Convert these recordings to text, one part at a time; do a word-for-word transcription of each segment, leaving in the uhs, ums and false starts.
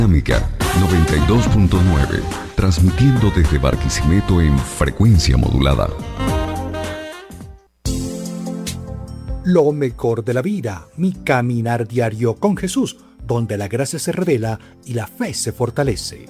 Dinámica noventa y dos punto nueve, transmitiendo desde Barquisimeto en frecuencia modulada. Lo mejor de la vida, mi caminar diario con Jesús, donde la gracia se revela y la fe se fortalece.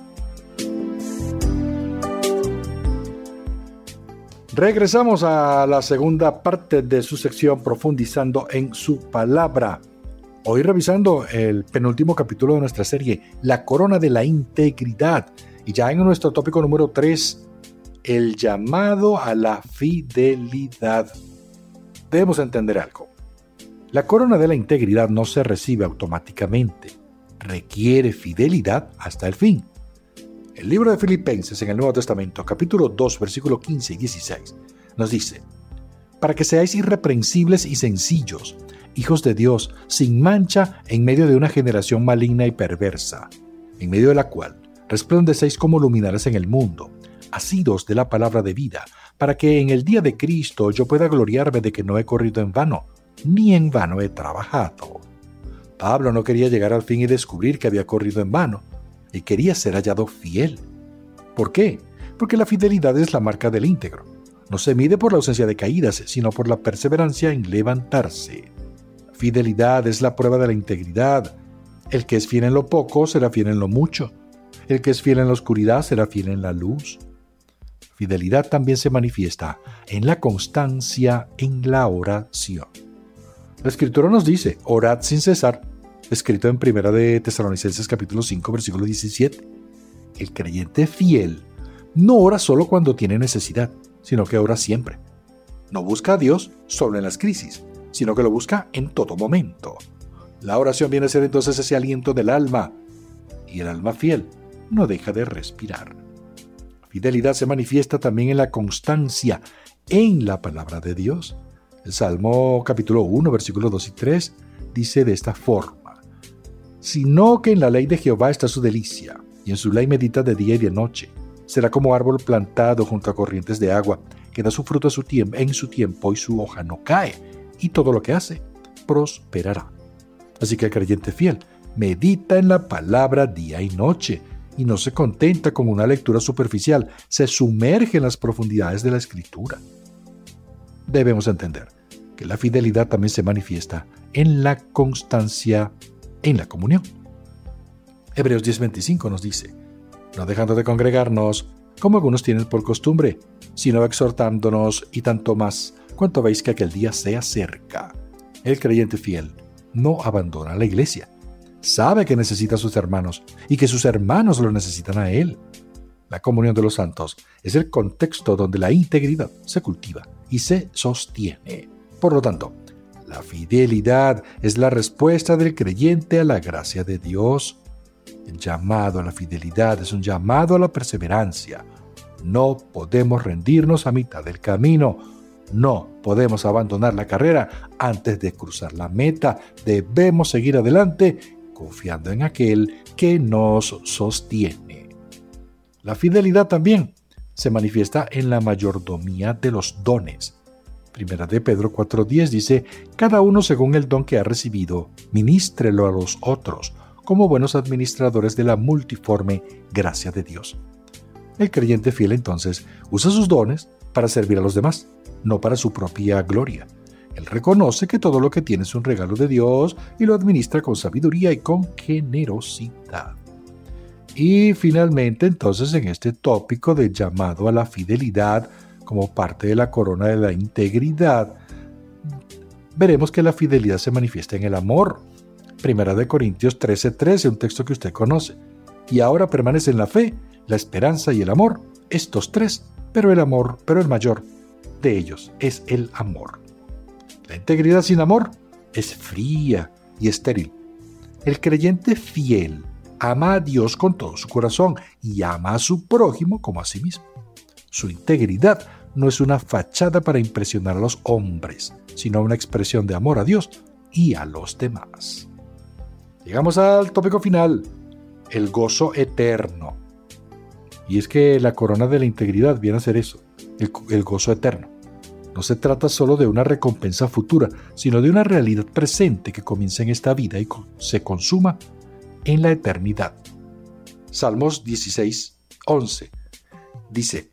Regresamos a la segunda parte de su sección Profundizando en su palabra. Hoy revisando el penúltimo capítulo de nuestra serie, La corona de la integridad. Y ya en nuestro tópico número tres, el llamado a la fidelidad. Debemos entender algo. La corona de la integridad no se recibe automáticamente. Requiere fidelidad hasta el fin. El libro de Filipenses en el Nuevo Testamento, capítulo dos, versículos quince y dieciséis, nos dice: para que seáis irreprensibles y sencillos, hijos de Dios, sin mancha en medio de una generación maligna y perversa, en medio de la cual resplandecéis como luminares en el mundo, asidos de la palabra de vida, para que en el día de Cristo yo pueda gloriarme de que no he corrido en vano, ni en vano he trabajado. Pablo no quería llegar al fin y descubrir que había corrido en vano, y quería ser hallado fiel. ¿Por qué? Porque la fidelidad es la marca del íntegro. No se mide por la ausencia de caídas, sino por la perseverancia en levantarse. Fidelidad es la prueba de la integridad. El que es fiel en lo poco será fiel en lo mucho. El que es fiel en la oscuridad será fiel en la luz. Fidelidad también se manifiesta en la constancia en la oración. La Escritura nos dice: orad sin cesar, escrito en Primera de Tesalonicenses capítulo cinco, versículo diecisiete. El creyente fiel no ora solo cuando tiene necesidad, sino que ora siempre. No busca a Dios solo en las crisis, sino que lo busca en todo momento. La oración viene a ser entonces ese aliento del alma, y el alma fiel no deja de respirar. Fidelidad se manifiesta también en la constancia en la palabra de Dios. El Salmo capítulo uno, versículos dos y tres dice de esta forma: sino que en la ley de Jehová está su delicia, y en su ley medita de día y de noche. Será como árbol plantado junto a corrientes de agua, que da su fruto a su tiempo, en su tiempo, y su hoja no cae, y todo lo que hace prosperará. Así que el creyente fiel medita en la palabra día y noche, y no se contenta con una lectura superficial, se sumerge en las profundidades de la Escritura. Debemos entender que la fidelidad también se manifiesta en la constancia en la comunión. Hebreos diez veinticinco nos dice: no dejando de congregarnos, como algunos tienen por costumbre, sino exhortándonos, y tanto más, cuanto veis que aquel día sea cerca. El creyente fiel no abandona la iglesia. Sabe que necesita a sus hermanos y que sus hermanos lo necesitan a él. La comunión de los santos es el contexto donde la integridad se cultiva y se sostiene. Por lo tanto, la fidelidad es la respuesta del creyente a la gracia de Dios. El llamado a la fidelidad es un llamado a la perseverancia. No podemos rendirnos a mitad del camino. No podemos abandonar la carrera antes de cruzar la meta. Debemos seguir adelante confiando en aquel que nos sostiene. La fidelidad también se manifiesta en la mayordomía de los dones. Primera de Pedro cuatro diez dice: cada uno según el don que ha recibido, ministrelo a los otros, como buenos administradores de la multiforme gracia de Dios. El creyente fiel entonces usa sus dones para servir a los demás, no para su propia gloria. Él reconoce que todo lo que tiene es un regalo de Dios y lo administra con sabiduría y con generosidad. Y finalmente, entonces, en este tópico de llamado a la fidelidad como parte de la corona de la integridad, veremos que la fidelidad se manifiesta en el amor. Primera de Corintios trece trece, un texto que usted conoce. Y ahora permanecen la fe, la esperanza y el amor, estos tres, pero el amor, pero el mayor de ellos es el amor. La integridad sin amor es fría y estéril. El creyente fiel ama a Dios con todo su corazón y ama a su prójimo como a sí mismo. Su integridad no es una fachada para impresionar a los hombres, sino una expresión de amor a Dios y a los demás. Llegamos al tópico final, el gozo eterno. Y es que la corona de la integridad viene a ser eso, el, el gozo eterno. No se trata solo de una recompensa futura, sino de una realidad presente que comienza en esta vida y se consuma en la eternidad. Salmos dieciséis, once. Dice: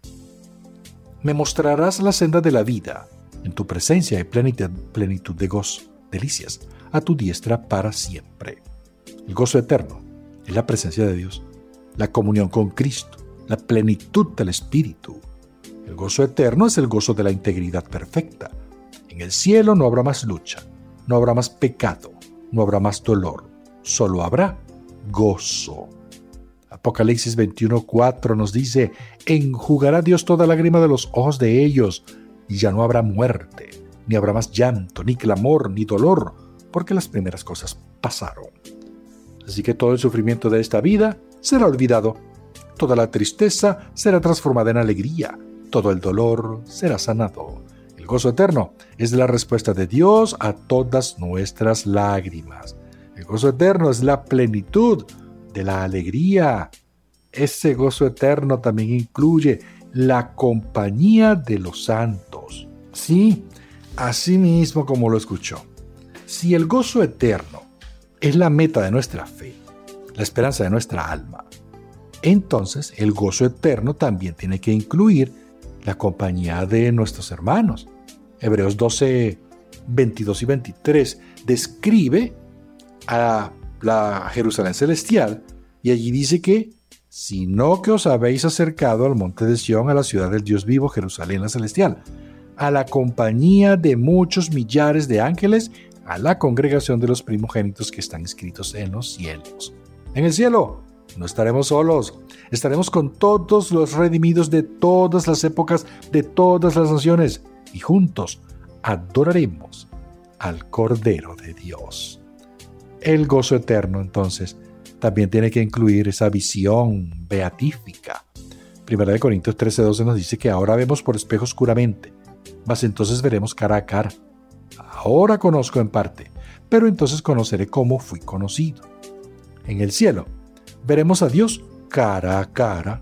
me mostrarás la senda de la vida, en tu presencia hay plenitud, plenitud de gozo, delicias, a tu diestra para siempre. El gozo eterno es la presencia de Dios, la comunión con Cristo, la plenitud del Espíritu. El gozo eterno es el gozo de la integridad perfecta. En el cielo no habrá más lucha, no habrá más pecado, no habrá más dolor, solo habrá gozo. Apocalipsis veintiuno, cuatro nos dice: enjugará Dios toda lágrima de los ojos de ellos, y ya no habrá muerte, ni habrá más llanto, ni clamor, ni dolor, porque las primeras cosas pasaron. Así que todo el sufrimiento de esta vida será olvidado, toda la tristeza será transformada en alegría, todo el dolor será sanado. El gozo eterno es la respuesta de Dios a todas nuestras lágrimas. El gozo eterno es la plenitud de la alegría. Ese gozo eterno también incluye la compañía de los santos. Sí, así mismo como lo escuchó. Si el gozo eterno es la meta de nuestra fe, la esperanza de nuestra alma, entonces el gozo eterno también tiene que incluir la compañía de nuestros hermanos. Hebreos doce, veintidós y veintitrés describe a la Jerusalén celestial, y allí dice que: sino que os habéis acercado al monte de Sión, a la ciudad del Dios vivo, Jerusalén la celestial, a la compañía de muchos millares de ángeles, a la congregación de los primogénitos que están inscritos en los cielos. En el cielo no estaremos solos, estaremos con todos los redimidos de todas las épocas, de todas las naciones, y juntos adoraremos al Cordero de Dios. El gozo eterno, entonces, también tiene que incluir esa visión beatífica. Primera de Corintios trece, doce nos dice que ahora vemos por espejo oscuramente, mas entonces veremos cara a cara. Ahora conozco en parte, pero entonces conoceré cómo fui conocido. En el cielo veremos a Dios cara a cara.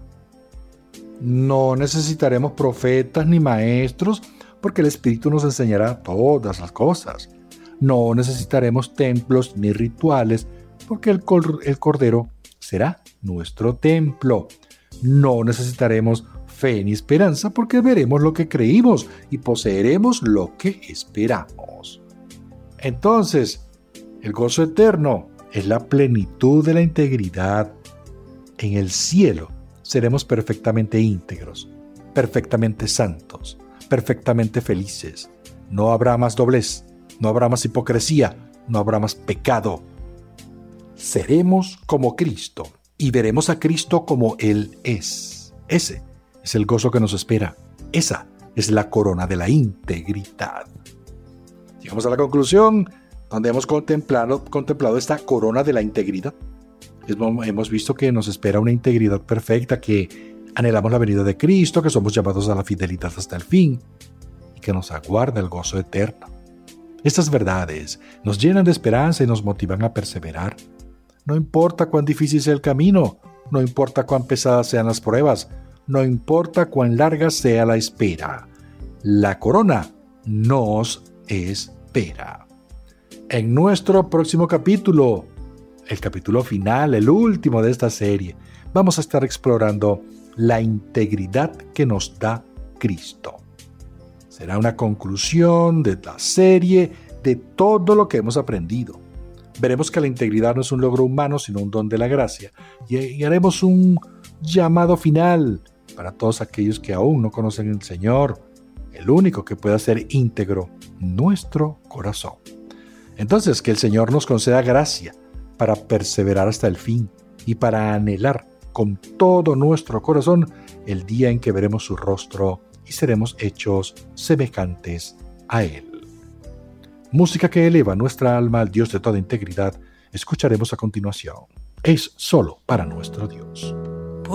No necesitaremos profetas ni maestros, porque el Espíritu nos enseñará todas las cosas. No necesitaremos templos ni rituales, porque el, cor- el Cordero será nuestro templo. No necesitaremos fe ni esperanza, porque veremos lo que creímos y poseeremos lo que esperamos. Entonces, el gozo eterno es la plenitud de la integridad. En el cielo seremos perfectamente íntegros, perfectamente santos, perfectamente felices. No habrá más doblez, no habrá más hipocresía, no habrá más pecado. Seremos como Cristo y veremos a Cristo como Él es. Ese es el gozo que nos espera. Esa es la corona de la integridad. Llegamos a la conclusión donde hemos contemplado, contemplado esta corona de la integridad. Hemos visto que nos espera una integridad perfecta, que anhelamos la venida de Cristo, que somos llamados a la fidelidad hasta el fin y que nos aguarda el gozo eterno. Estas verdades nos llenan de esperanza y nos motivan a perseverar. No importa cuán difícil sea el camino, no importa cuán pesadas sean las pruebas, no importa cuán larga sea la espera. La corona nos espera. En nuestro próximo capítulo, el capítulo final, el último de esta serie, vamos a estar explorando la integridad que nos da Cristo. Será una conclusión de la serie, de todo lo que hemos aprendido. Veremos que la integridad no es un logro humano, sino un don de la gracia. Y, y haremos un llamado final para todos aquellos que aún no conocen al Señor, el único que puede hacer íntegro nuestro corazón. Entonces, que el Señor nos conceda gracia para perseverar hasta el fin y para anhelar con todo nuestro corazón el día en que veremos su rostro y seremos hechos semejantes a Él. Música que eleva nuestra alma al Dios de toda integridad, escucharemos a continuación. Es solo para nuestro Dios.